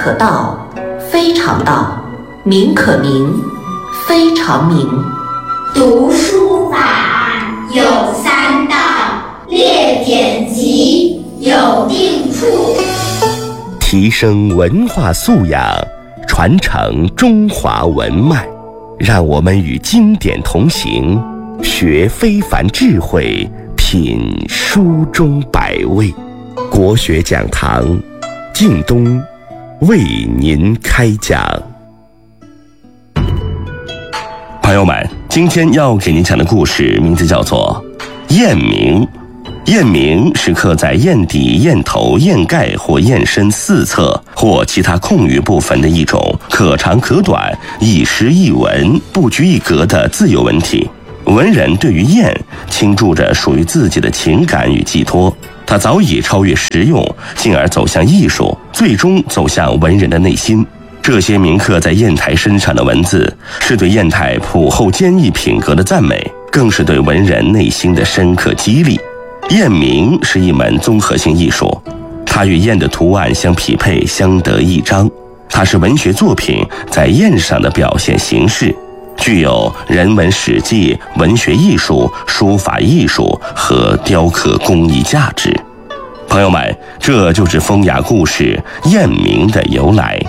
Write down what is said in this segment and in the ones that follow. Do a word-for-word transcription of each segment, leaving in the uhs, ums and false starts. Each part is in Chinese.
可道，非常道；名可名，非常名。 读书法有三到，列典籍有定处。 提升文化素养，传承中华文脉，让我们与经典同行，学非凡智慧，品书中百味。国学讲堂，靳东为您开讲。朋友们，今天要给您讲的故事名字叫做雁鸣。雁鸣是刻在雁底、雁头、雁盖或雁身四侧或其他空余部分的一种可长可短、一诗一文、不拘一格的自由文体。文人对于雁倾注着属于自己的情感与寄托，它早已超越实用，进而走向艺术，最终走向文人的内心。这些铭刻在砚台身上的文字，是对砚台朴厚坚毅品格的赞美，更是对文人内心的深刻激励。雁鸣是一门综合性艺术，它与雁的图案相匹配，相得益彰。它是文学作品在砚上的表现形式，具有人文史记、文学艺术、书法艺术和雕刻工艺价值。朋友们，这就是风雅故事雁鸣的由来。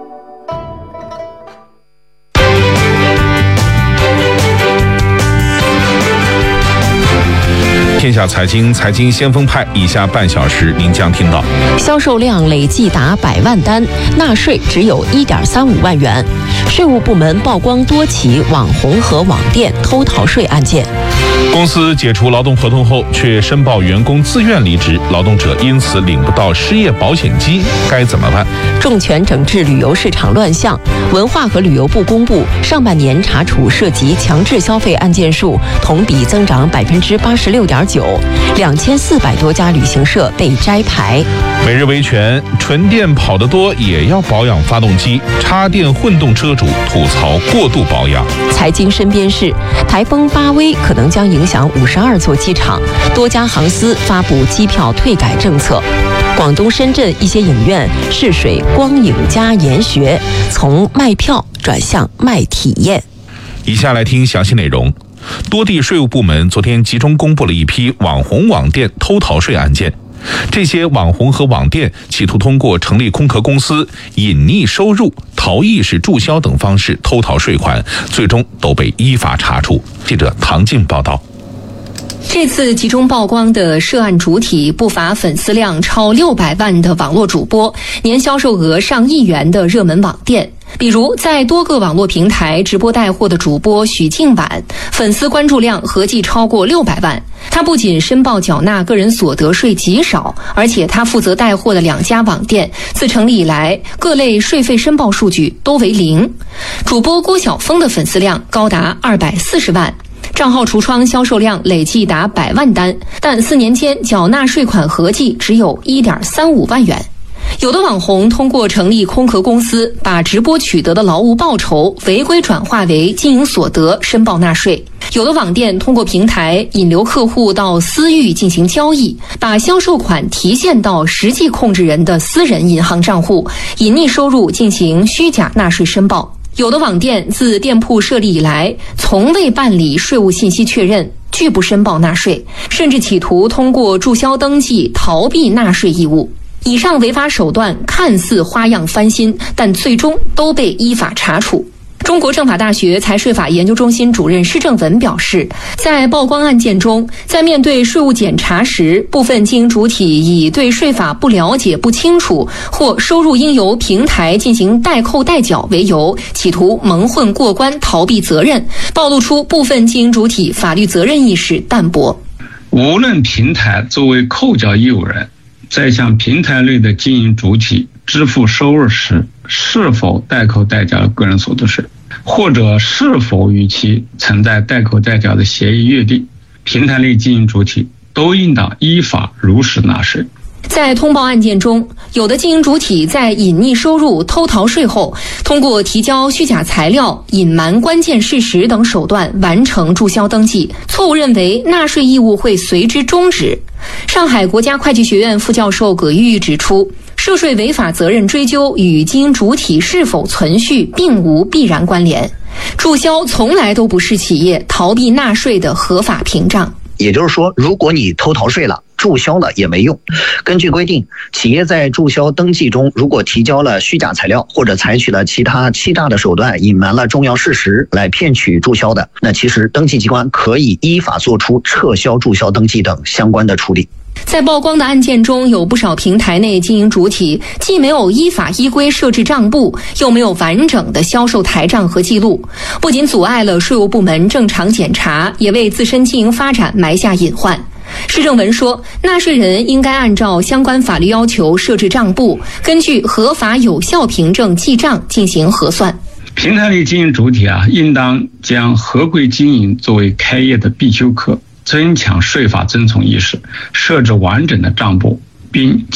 天下财经，财经先锋派，以下半小时您将听到： 销售量累计达百万单，纳税只有一点三五万元。税务部门曝光多起网红和网店偷逃税案件。 公司解除劳动合同后，却申报员工自愿离职，劳动者因此领不到失业保险金，该怎么办？ 重拳整治旅游市场乱象。文化和旅游部公布，上半年查处涉及强制消费案件数同比增长百分之八十六点九，两千四百多家旅行社被摘牌。 每日维权，纯电跑得多也要保养发动机，插电混动车主吐槽过度保养。 财经身边事，台风巴威可能将影响五十二座机场，多家航司发布机票退改政策。广东深圳一些影院试水光影加研学，从卖票转向卖体验。 以下来听详细内容。多地税务部门昨天集中公布了一批网红网店偷逃税案件。这些网红和网店企图通过成立空壳公司、隐匿收入、逃逸式注销等方式偷逃税款，最终都被依法查处。记者唐静报道。 这次集中曝光的涉案主体不乏粉丝量超六百万的网络主播，年销售额上亿元的热门网店。比如在多个网络平台直播带货的主播许静婉，粉丝关注量合计超过六百万。他不仅申报缴纳个人所得税极少，而且他负责带货的两家网店自成立以来各类税费申报数据都为零。主播郭晓峰的粉丝量高达二百四十万，账号橱窗销售量累计达百万单，但四年间缴纳税款合计只有一点三五万元。有的网红通过成立空壳公司，把直播取得的劳务报酬违规转化为经营所得申报纳税。有的网店通过平台引流客户到私域进行交易，把销售款提现到实际控制人的私人银行账户，隐匿收入进行虚假纳税申报。有的网店自店铺设立以来，从未办理税务信息确认，拒不申报纳税，甚至企图通过注销登记逃避纳税义务。以上违法手段看似花样翻新，但最终都被依法查处。中国政法大学财税法研究中心主任施正文表示，在曝光案件中，在面对税务检查时，部分经营主体以对税法不了解、不清楚或收入应由平台进行代扣代缴为由，企图蒙混过关逃避责任，暴露出部分经营主体法律责任意识淡薄。 无论平台作为扣缴义务人在向平台内的经营主体支付收入时，是否代扣代缴个人所得税，或者是否与其存在代扣代缴的协议约定，平台内经营主体都应当依法如实纳税。 在通报案件中，有的经营主体在隐匿收入、偷逃税后，通过提交虚假材料、隐瞒关键事实等手段完成注销登记，错误认为纳税义务会随之终止。上海国家会计学院副教授葛玉玉指出， 涉税违法责任追究与经营主体是否存续并无必然关联。注销从来都不是企业逃避纳税的合法屏障。 也就是说，如果你偷逃税了，注销了也没用。根据规定，企业在注销登记中，如果提交了虚假材料或者采取了其他欺诈的手段，隐瞒了重要事实来骗取注销的，那其实登记机关可以依法作出撤销注销登记等相关的处理。 在曝光的案件中，有不少平台内经营主体既没有依法依规设置账簿，又没有完整的销售台账和记录，不仅阻碍了税务部门正常检查，也为自身经营发展埋下隐患。市政文说，纳税人应该按照相关法律要求设置账簿，根据合法有效凭证记账进行核算。 平台类经营主体啊，应当将合规经营作为开业的必修课，增强税法遵从意识，设置完整的账簿，并